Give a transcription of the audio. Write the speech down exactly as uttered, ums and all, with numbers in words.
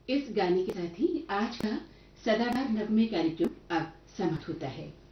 इस गाने के साथ ही आज का सदाबहार नगमे कार्यक्रम अब समाप्त होता है।